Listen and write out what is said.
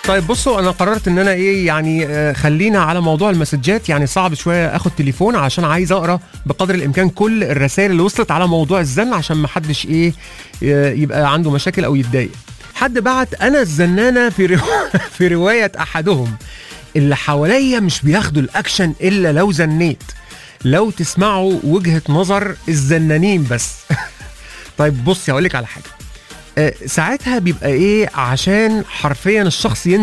طيب بصوا، انا قررت ان انا ايه يعني خلينا على موضوع المسجات. يعني صعب شويه اخد تليفون عشان عايز اقرا بقدر الامكان كل الرسائل اللي وصلت على موضوع الزن، عشان ما حدش ايه يبقى عنده مشاكل او يتضايق. حد بعت: انا الزنانه في روايه احدهم، اللي حواليا مش بياخدوا الاكشن الا لو زنيت. لو تسمعوا وجهه نظر الزنانين بس. طيب بصي هقول لك على حاجه. ساعتها بيبقى ايه، عشان حرفيا الشخص ينزل